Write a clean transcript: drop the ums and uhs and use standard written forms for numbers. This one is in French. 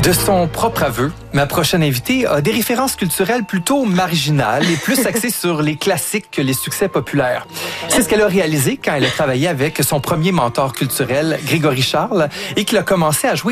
De son propre aveu, ma prochaine invitée a des références culturelles plutôt marginales et plus axées sur les classiques que les succès populaires. C'est ce qu'elle a réalisé quand elle a travaillé avec son premier mentor culturel, Grégory Charles, et qu'il a commencé à jouer